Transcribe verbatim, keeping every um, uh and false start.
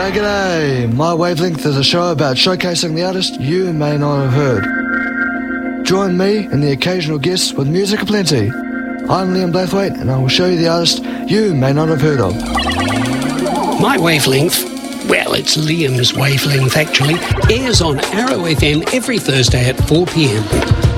G'day, g'day. My Wavelength is a show about showcasing the artist you may not have heard. Join me and the occasional guests with music aplenty. I'm Liam Blathwaite, and I will show you the artist you may not have heard of. My Wavelength, well, it's Liam's Wavelength actually, airs on Arrow F M every Thursday at four p m.